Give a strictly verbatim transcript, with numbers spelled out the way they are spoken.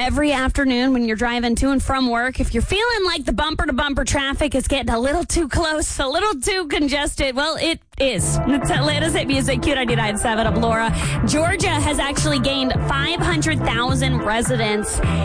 every afternoon when you're driving to and from work. If you're feeling like the bumper-to-bumper traffic is getting a little too close, a little too congested, well, it is. It's Atlanta's Hit Music, Q ninety-nine point seven. I'm Laura. Georgia has actually gained five hundred thousand residents